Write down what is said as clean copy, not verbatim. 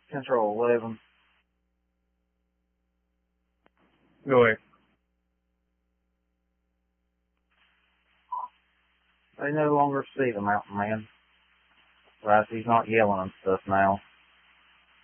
Control 11. Go ahead. They no longer see the mountain man. Right, he's not yelling and stuff now.